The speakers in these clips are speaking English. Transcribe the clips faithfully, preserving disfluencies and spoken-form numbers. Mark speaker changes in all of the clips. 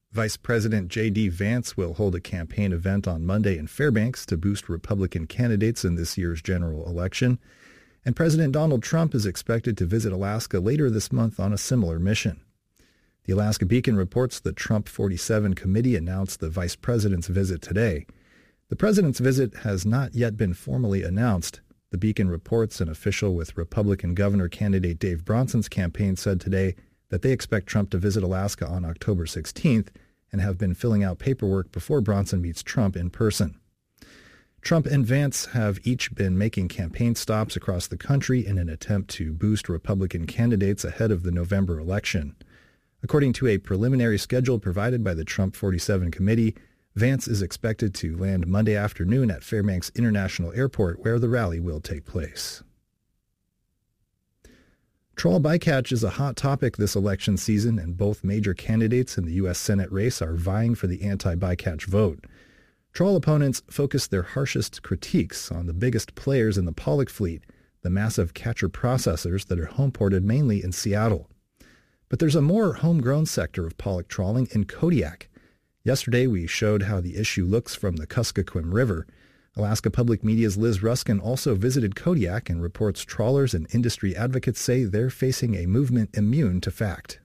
Speaker 1: Vice President J D. Vance will hold a campaign event on Monday in Fairbanks to boost Republican candidates in this year's general election. And President Donald Trump is expected to visit Alaska later this month on a similar mission. The Alaska Beacon reports the Trump forty-seven committee announced the vice president's visit today. The president's visit has not yet been formally announced. The Beacon reports an official with Republican governor candidate Dave Bronson's campaign said today that they expect Trump to visit Alaska on October sixteenth and have been filling out paperwork before Bronson meets Trump in person. Trump and Vance have each been making campaign stops across the country in an attempt to boost Republican candidates ahead of the November election. According to a preliminary schedule provided by the Trump forty-seven committee, Vance is expected to land Monday afternoon at Fairbanks International Airport, where the rally will take place. Trawl bycatch is a hot topic this election season, and both major candidates in the U S Senate race are vying for the anti-bycatch vote. Trawl opponents focus their harshest critiques on the biggest players in the pollock fleet, the massive catcher processors that are homeported mainly in Seattle. But there's a more homegrown sector of pollock trawling in Kodiak. Yesterday, we showed how the issue looks from the Kuskokwim River. Alaska Public Media's Liz Ruskin also visited Kodiak and reports trawlers and industry advocates say they're facing a movement immune to fact.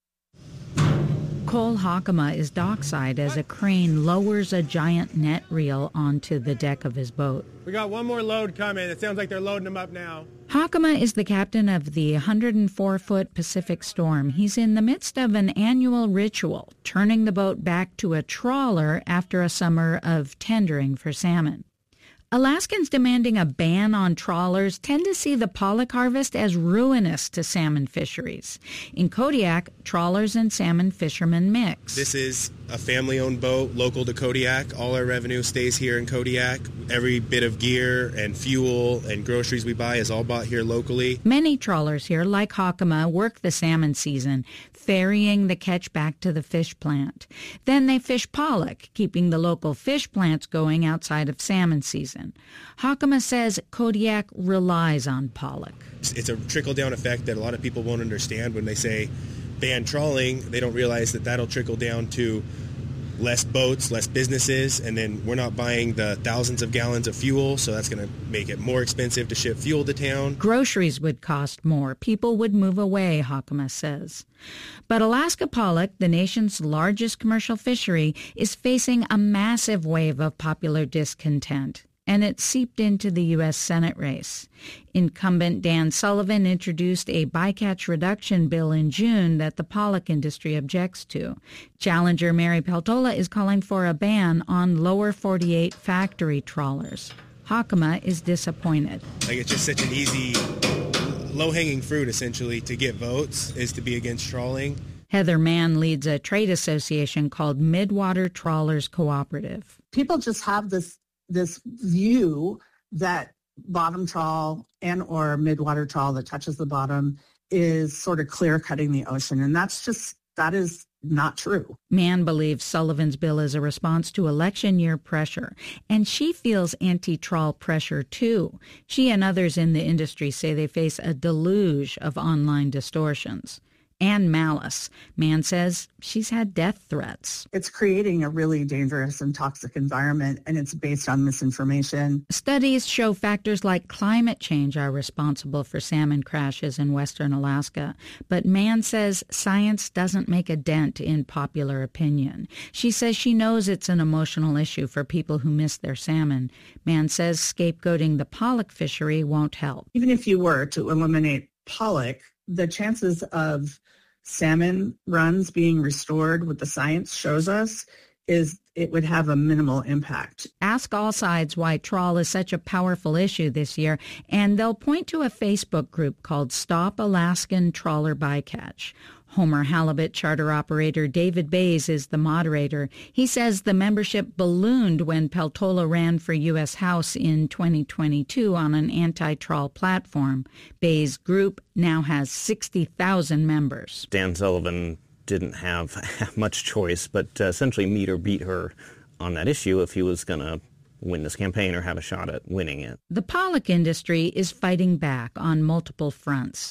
Speaker 2: Cole Hakama is dockside as a crane lowers a giant net reel onto the deck of his boat.
Speaker 3: We got one more load coming. It sounds like they're loading them up now.
Speaker 2: Hakama is the captain of the one hundred four foot Pacific Storm. He's in the midst of an annual ritual, turning the boat back to a trawler after a summer of tendering for salmon. Alaskans demanding a ban on trawlers tend to see the pollock harvest as ruinous to salmon fisheries. In Kodiak, trawlers and salmon fishermen mix.
Speaker 4: This is a family-owned boat local to Kodiak. All our revenue stays here in Kodiak. Every bit of gear and fuel and groceries we buy is all bought here locally.
Speaker 2: Many trawlers here, like Hakama, work the salmon season, ferrying the catch back to the fish plant. Then they fish pollock, keeping the local fish plants going outside of salmon season. Hakama says Kodiak relies on pollock.
Speaker 4: It's a trickle-down effect that a lot of people won't understand when they say ban trawling. They don't realize that that'll trickle down to less boats, less businesses, and then we're not buying the thousands of gallons of fuel, so that's going to make it more expensive to ship fuel to town.
Speaker 2: Groceries would cost more. People would move away, Hakama says. But Alaska pollock, the nation's largest commercial fishery, is facing a massive wave of popular discontent, and it seeped into the U S Senate race. Incumbent Dan Sullivan introduced a bycatch reduction bill in June that the pollock industry objects to. Challenger Mary Peltola is calling for a ban on lower forty-eight factory trawlers. Hakama is disappointed.
Speaker 4: Like, it's just such an easy, low-hanging fruit, essentially, to get votes, is to be against trawling.
Speaker 2: Heather Mann leads a trade association called Midwater Trawlers Cooperative.
Speaker 5: People just have this this view that bottom trawl and or midwater trawl that touches the bottom is sort of clear cutting the ocean. And that's just, that is not true.
Speaker 2: Mann believes Sullivan's bill is a response to election year pressure, and she feels anti-trawl pressure too. She and others in the industry say they face a deluge of online distortions and malice. Mann says she's had death threats.
Speaker 5: It's creating a really dangerous and toxic environment, and it's based on misinformation.
Speaker 2: Studies show factors like climate change are responsible for salmon crashes in western Alaska. But Mann says science doesn't make a dent in popular opinion. She says she knows it's an emotional issue for people who miss their salmon. Mann says scapegoating the pollock fishery won't help.
Speaker 5: Even if you were to eliminate pollock, the chances of salmon runs being restored, what the science shows us, is it would have a minimal impact.
Speaker 2: Ask all sides why trawl is such a powerful issue this year, and they'll point to a Facebook group called Stop Alaskan Trawler Bycatch. Homer Halibut charter operator David Bays is the moderator. He says the membership ballooned when Peltola ran for U S House in twenty twenty-two on an anti-trawl platform. Bays' group now has sixty thousand members.
Speaker 6: Dan Sullivan didn't have much choice but uh, essentially meet or beat her on that issue if he was going to win this campaign or have a shot at winning it.
Speaker 2: The pollock industry is fighting back on multiple fronts.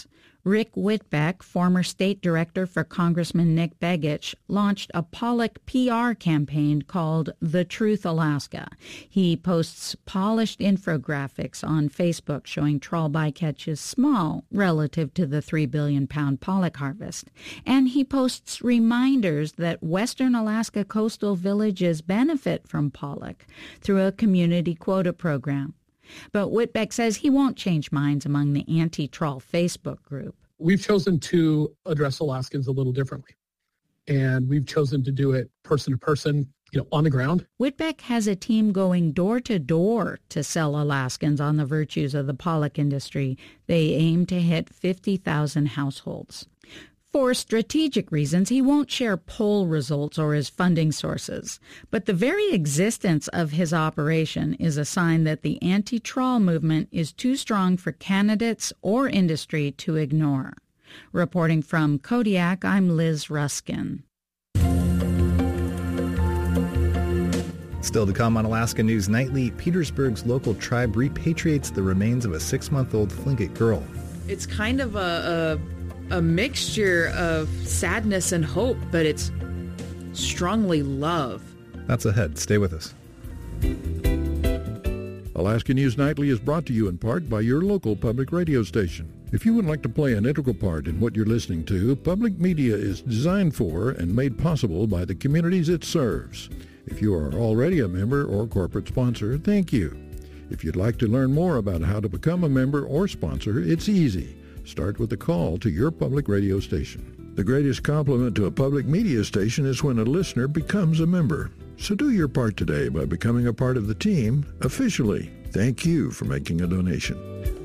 Speaker 2: Rick Whitbeck, former state director for Congressman Nick Begich, launched a Pollock P R campaign called The Truth Alaska. He posts polished infographics on Facebook showing trawl bycatch is small relative to the three billion pound pollock harvest. And he posts reminders that western Alaska coastal villages benefit from pollock through a community quota program. But Whitbeck says he won't change minds among the anti-trawl Facebook group.
Speaker 7: We've chosen to address Alaskans a little differently, and we've chosen to do it person to person, you know, on the ground.
Speaker 2: Whitbeck has a team going door to door to sell Alaskans on the virtues of the pollock industry. They aim to hit fifty thousand households. For strategic reasons, he won't share poll results or his funding sources. But the very existence of his operation is a sign that the anti-trawl movement is too strong for candidates or industry to ignore. Reporting from Kodiak, I'm Liz Ruskin.
Speaker 1: Still to come on Alaska News Nightly, Petersburg's local tribe repatriates the remains of a six-month-old Tlingit girl.
Speaker 8: It's kind of a... a... a mixture of sadness and hope, but it's strongly love.
Speaker 1: That's ahead. Stay with us.
Speaker 9: Alaska News Nightly is brought to you in part by your local public radio station. If you would like to play an integral part in what you're listening to, public media is designed for and made possible by the communities it serves. If you are already a member or corporate sponsor, thank you. If you'd like to learn more about how to become a member or sponsor, it's easy. Start with a call to your public radio station. The greatest compliment to a public media station is when a listener becomes a member. So do your part today by becoming a part of the team officially. Thank you for making a donation.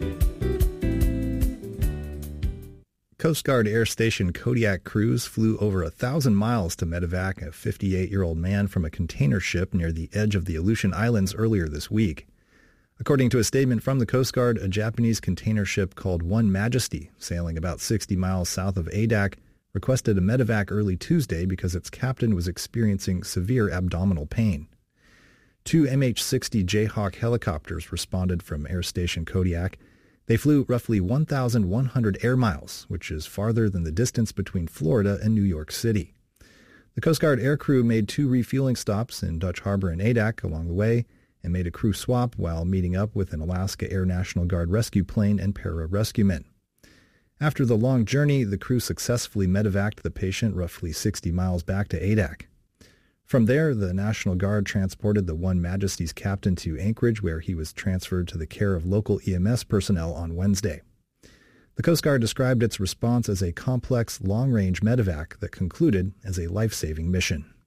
Speaker 1: Coast Guard Air Station Kodiak crews flew over a thousand miles to medevac a fifty-eight-year-old man from a container ship near the edge of the Aleutian Islands earlier this week. According to a statement from the Coast Guard, a Japanese container ship called One Majesty, sailing about sixty miles south of Adak, requested a medevac early Tuesday because its captain was experiencing severe abdominal pain. Two M H sixty Jayhawk helicopters responded from Air Station Kodiak. They flew roughly one thousand one hundred air miles, which is farther than the distance between Florida and New York City. The Coast Guard air crew made two refueling stops in Dutch Harbor and Adak along the way, and made a crew swap while meeting up with an Alaska Air National Guard rescue plane and para-rescuemen. After the long journey, the crew successfully medevaced the patient roughly sixty miles back to Adak. From there, the National Guard transported the One Majesty's captain to Anchorage, where he was transferred to the care of local E M S personnel on Wednesday. The Coast Guard described its response as a complex, long-range medevac that concluded as a life-saving mission.